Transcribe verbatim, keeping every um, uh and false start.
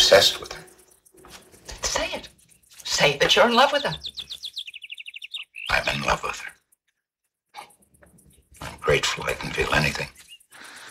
obsessed with her. Say it. Say that you're in love with her. I'm in love with her. I'm grateful I can feel anything.